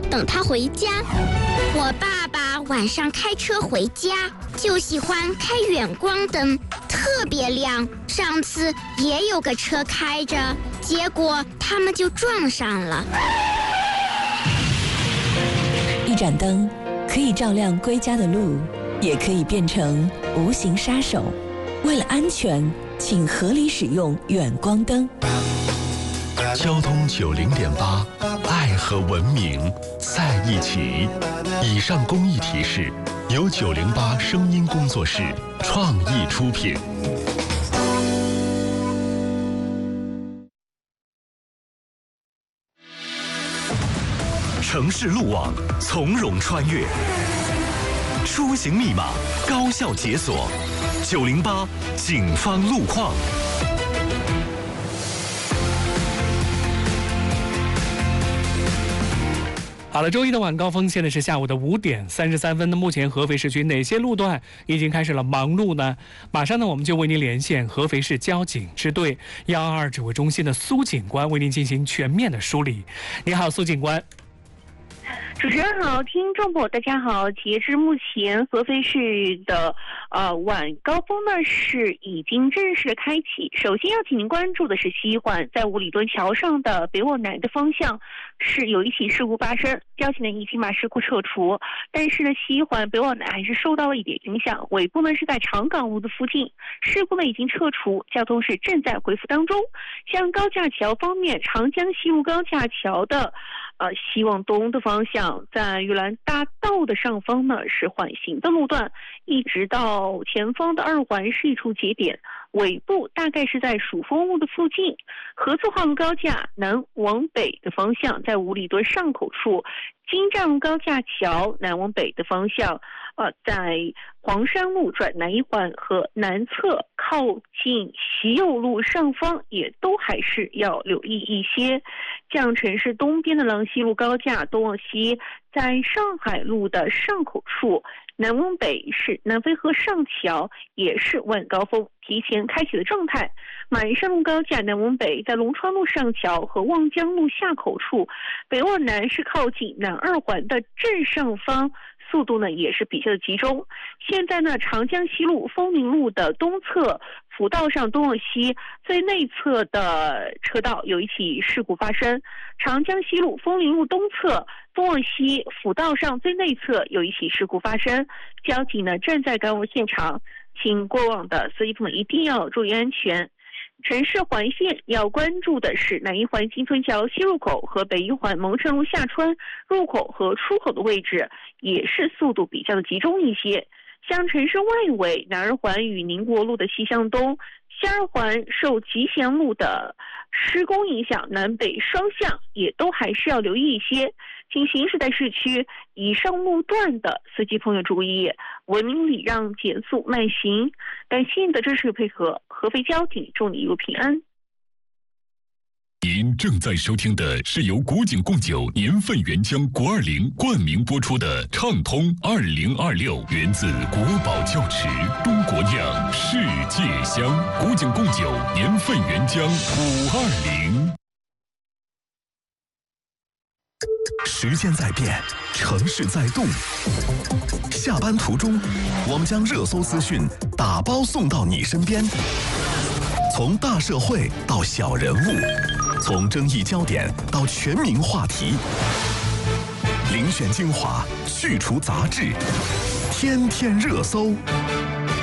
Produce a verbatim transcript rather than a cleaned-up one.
等他回家。我爸爸晚上开车回家就喜欢开远光灯，特别亮。上次也有个车开着，结果他们就撞上了。 一盏灯可以照亮归家的路，也可以变成无形杀手。为了安全，请合理使用远光灯。 交通九零点八，爱和文明在一起。以上公益提示由九零八声音工作室创意出品。城市路网从容穿越，出行密码高效解锁。九零八警方路况。 好了，周一的晚高峰，现在是下午的五点三十三分。那目前合肥市区哪些路段已经开始了忙碌呢？马上呢，我们就为您连线合肥市交警支队幺二二指挥中心的苏警官，为您进行全面的梳理。你好，苏警官。 主持人好，听众朋友大家好。截至目前，合肥市的呃晚高峰呢是已经正式开启。首先要请您关注的是西环，在五里墩桥上的北往南的方向是有一起事故发生，交警呢已经把事故撤除，但是呢西环北往南还是受到了一点影响。尾部呢是在长岗路的附近，事故呢已经撤除，交通是正在恢复当中。像高架桥方面，长江西路高架桥的呃西往东的方向，在玉兰大道的上方呢是缓行的路段，一直到前方的二环是一处节点，尾部大概是在蜀峰路的附近。合作化路高架南往北的方向，在五里墩上口处。金站路高架桥南往北的方向，呃，在黄山路转南一环和南侧靠近习右路上方也都还是要留意一些。像城市东边的郎西路高架东往西，在上海路的上口处，南往北是南淝河上桥，也是晚高峰提前开启的状态。马鞍山路高架南往北，在龙川路上桥和望江路下口处，北往南是靠近南二环的正上方，速度呢也是比较的集中。现在呢，长江西路丰宁路的东侧辅道上东往西最内侧的车道有一起事故发生，长江西路丰宁路东侧东往西辅道上最内侧有一起事故发生，交警呢正在赶往现场，请过往的司机朋友一定要注意安全。城市环线要关注的是南一环金村桥西入口和北一环蒙城路下川入口和出口的位置，也是速度比较的集中一些。像城市外围南二环与宁国路的西向东，西二环受集贤路的施工影响，南北双向也都还是要留意一些。请行驶在市区以上路段的司机朋友注意，文明礼让，减速慢行。感谢你的支持配合，合肥交警祝你一路平安。 您正在收听的是由古井贡酒年份原浆国二零冠名播出的畅通二零二六，源自国宝窖池，中国酿，世界香。古井贡酒年份原浆五二零。时间在变，城市在动。下班途中，我们将热搜资讯打包送到你身边。从大社会到小人物，从争议焦点到全民话题，遴选精华，去除杂质，天天热搜。